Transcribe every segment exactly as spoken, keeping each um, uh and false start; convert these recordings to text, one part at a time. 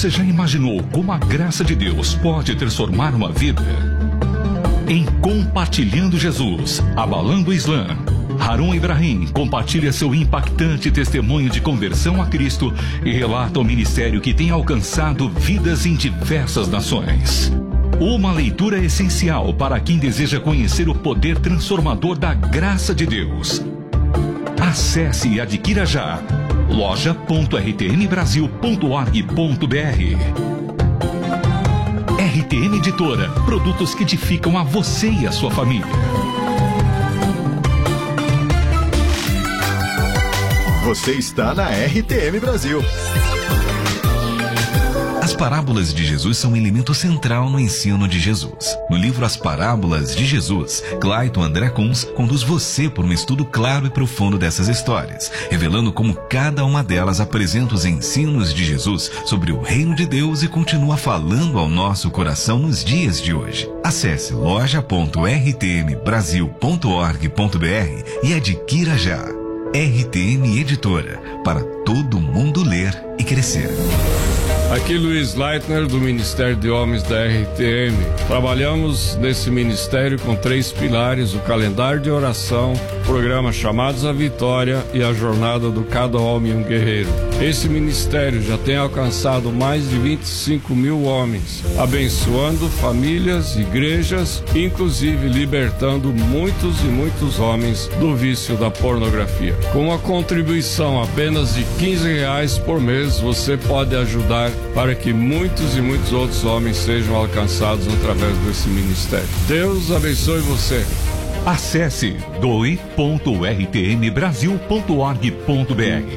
Você já imaginou como a graça de Deus pode transformar uma vida? Em Compartilhando Jesus, Abalando o Islã, Harun Ibrahim compartilha seu impactante testemunho de conversão a Cristo e relata o ministério que tem alcançado vidas em diversas nações. Uma leitura essencial para quem deseja conhecer o poder transformador da graça de Deus. Acesse e adquira já loja ponto r t m brasil ponto org ponto b r. R T M Editora, produtos que edificam a você e a sua família. Você está na R T M Brasil. As parábolas de Jesus são um elemento central no ensino de Jesus. No livro As Parábolas de Jesus, Clayton André Kunz conduz você por um estudo claro e profundo dessas histórias, revelando como cada uma delas apresenta os ensinos de Jesus sobre o reino de Deus e continua falando ao nosso coração nos dias de hoje. Acesse loja ponto r t m brasil ponto org ponto b r e adquira já. R T M Editora, para todo mundo ler e crescer. Aqui Luiz Leitner, do Ministério de Homens da R T M. Trabalhamos nesse ministério com três pilares: o calendário de oração, o programa Chamados à Vitória e a jornada do Cada Homem um Guerreiro. Esse ministério já tem alcançado mais de vinte e cinco mil homens, abençoando famílias, igrejas, inclusive libertando muitos e muitos homens do vício da pornografia. Com uma contribuição apenas de quinze reais por mês, você pode ajudar para que muitos e muitos outros homens sejam alcançados através desse ministério. Deus abençoe você. Acesse doe ponto r t m brasil ponto org ponto b r.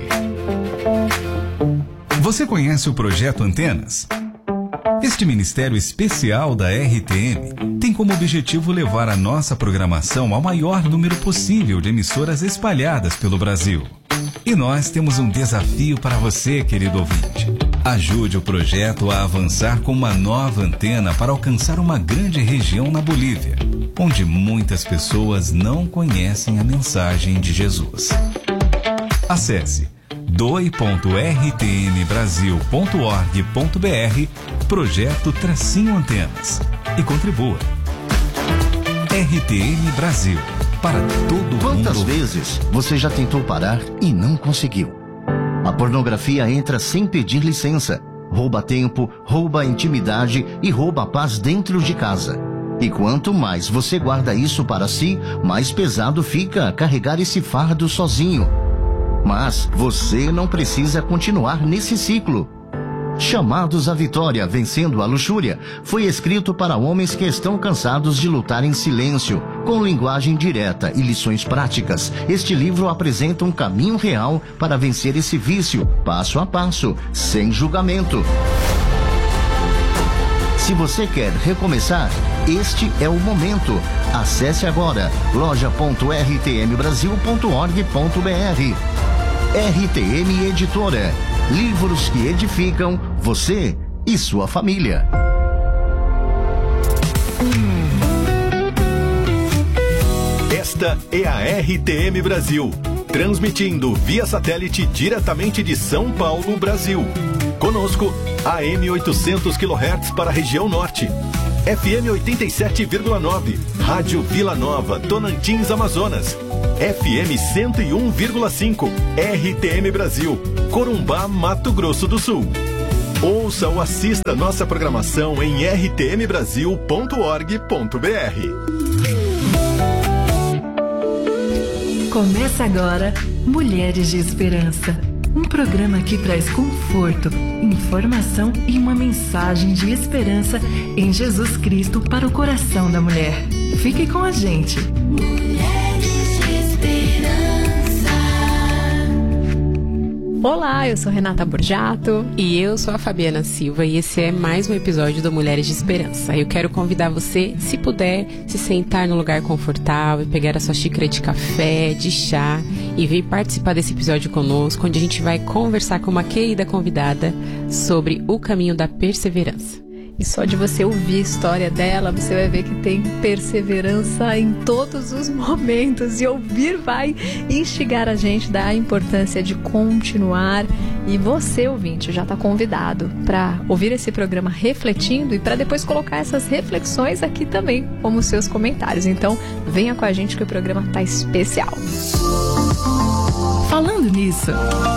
Você conhece o Projeto Antenas? Este ministério especial da R T M tem como objetivo levar a nossa programação ao maior número possível de emissoras espalhadas pelo Brasil. E nós temos um desafio para você, querido ouvinte. Ajude o projeto a avançar com uma nova antena para alcançar uma grande região na Bolívia, onde muitas pessoas não conhecem a mensagem de Jesus. Acesse doe ponto r t m brasil ponto org ponto b r, projeto Tracinho Antenas, e contribua. R T M Brasil, para todo mundo. Quantas vezes você já tentou parar e não conseguiu? A pornografia entra sem pedir licença, rouba tempo, rouba a intimidade e rouba a paz dentro de casa. E quanto mais você guarda isso para si, mais pesado fica carregar esse fardo sozinho. Mas você não precisa continuar nesse ciclo. Chamados à Vitória, Vencendo a Luxúria, foi escrito para homens que estão cansados de lutar em silêncio, com linguagem direta e lições práticas. Este livro apresenta um caminho real para vencer esse vício, passo a passo, sem julgamento. Se você quer recomeçar, este é o momento. Acesse agora loja ponto r t m brasil ponto org ponto b r. R T M Editora. Livros que edificam você e sua família. Esta é a R T M Brasil, transmitindo via satélite diretamente de São Paulo, Brasil. Conosco, A M oitocentos quilohertz para a região norte, F M oitenta e sete vírgula nove, Rádio Vila Nova, Tocantins, Amazonas, F M cento e um vírgula cinco, R T M Brasil, Corumbá, Mato Grosso do Sul. Ouça ou assista nossa programação em r t m brasil ponto org ponto b r. Começa agora Mulheres de Esperança, um programa que traz conforto, informação e uma mensagem de esperança em Jesus Cristo para o coração da mulher. Fique com a gente. Olá, eu sou Renata Borjato. E eu sou a Fabiana Silva e esse é mais um episódio do Mulheres de Esperança. Eu quero convidar você, se puder, se sentar num lugar confortável, pegar a sua xícara de café, de chá e vir participar desse episódio conosco, onde a gente vai conversar com uma querida convidada sobre o caminho da perseverança. E só de você ouvir a história dela, você vai ver que tem perseverança em todos os momentos. E ouvir vai instigar a gente da importância de continuar. E você, ouvinte, já está convidado para ouvir esse programa refletindo e para depois colocar essas reflexões aqui também, como seus comentários. Então, venha com a gente que o programa está especial. Falando nisso...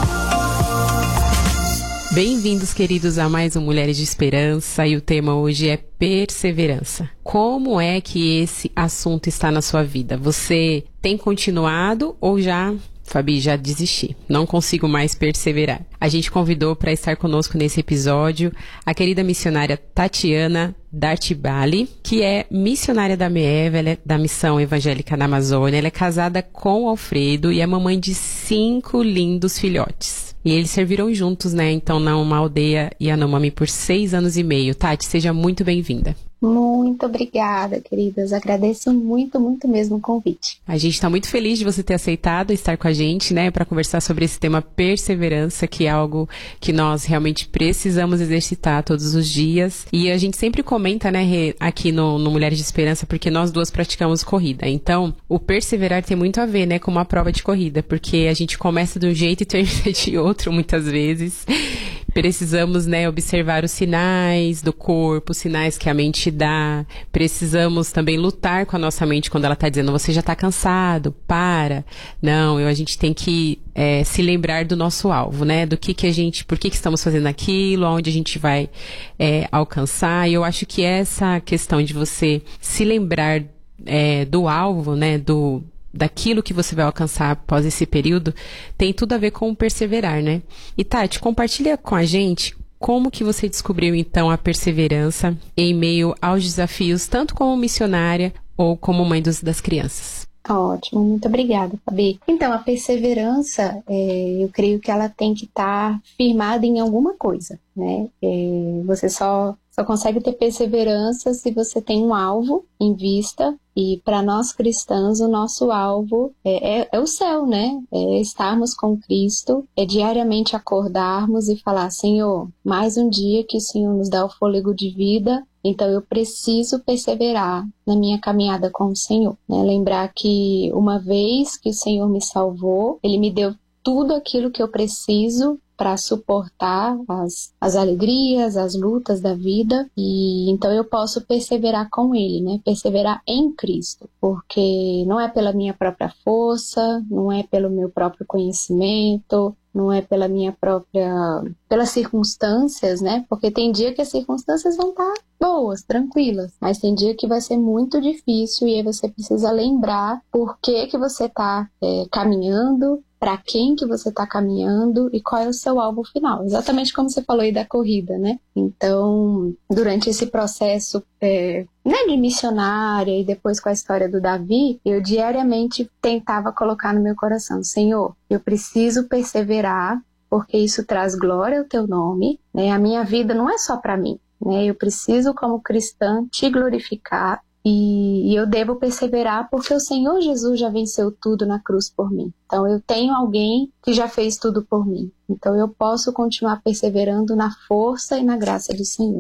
Bem-vindos, queridos, a mais um Mulheres de Esperança, e o tema hoje é perseverança. Como é que esse assunto está na sua vida? Você tem continuado ou já, Fabi, já desisti? Não consigo mais perseverar. A gente convidou para estar conosco nesse episódio a querida missionária Tatiana Dartibali, que é missionária da M E E V, ela é da Missão Evangélica na Amazônia. Ela é casada com o Alfredo e é mamãe de cinco lindos filhotes. E eles serviram juntos, né, então, na Uma Aldeia Yanomami por seis anos e meio. Tati, seja muito bem-vinda. Muito obrigada, queridas. Agradeço muito, muito mesmo o convite. A gente está muito feliz de você ter aceitado estar com a gente, né, para conversar sobre esse tema perseverança, que é algo que nós realmente precisamos exercitar todos os dias. E a gente sempre comenta, né, aqui no, no Mulheres de Esperança, porque nós duas praticamos corrida. Então, o perseverar tem muito a ver, né, com uma prova de corrida, porque a gente começa de um jeito e termina de outro, muitas vezes. Precisamos, né, observar os sinais do corpo, os sinais que a mente dá. Precisamos também lutar com a nossa mente quando ela está dizendo, você já está cansado, para. Não, eu, a gente tem que é, se lembrar do nosso alvo, né? Do que que a gente, por que que estamos fazendo aquilo, aonde a gente vai é, alcançar. E eu acho que essa questão de você se lembrar é, do alvo, né, do... daquilo que você vai alcançar após esse período, tem tudo a ver com perseverar, né? E Tati, compartilha com a gente como que você descobriu, então, a perseverança em meio aos desafios, tanto como missionária ou como mãe dos, das crianças. Ótimo, muito obrigada, Fabi. Então, a perseverança, é, eu creio que ela tem que estar firmada em alguma coisa, né? É, você só, só consegue ter perseverança se você tem um alvo em vista. E para nós cristãos, o nosso alvo é, é, é o céu, né? É estarmos com Cristo, é diariamente acordarmos e falar, Senhor, mais um dia que o Senhor nos dá o fôlego de vida, então eu preciso perseverar na minha caminhada com o Senhor, né? Lembrar que uma vez que o Senhor me salvou, Ele me deu tudo aquilo que eu preciso para suportar as, as alegrias, as lutas da vida, e então eu posso perseverar com Ele, né? Perseverar em Cristo, porque não é pela minha própria força, não é pelo meu próprio conhecimento, não é pela minha própria... pelas circunstâncias, né? Porque tem dia que as circunstâncias vão estar boas, tranquilas, mas tem dia que vai ser muito difícil e aí você precisa lembrar por que que você está é, caminhando, para quem que você está caminhando e qual é o seu alvo final. Exatamente como você falou aí da corrida, né? Então, durante esse processo é, né, de missionária e depois com a história do Davi, eu diariamente tentava colocar no meu coração, Senhor, eu preciso perseverar, porque isso traz glória ao teu nome, né? A minha vida não é só para mim, né? Eu preciso, como cristã, te glorificar. E, e eu devo perseverar porque o Senhor Jesus já venceu tudo na cruz por mim. Então eu tenho alguém que já fez tudo por mim. Então eu posso continuar perseverando na força e na graça do Senhor.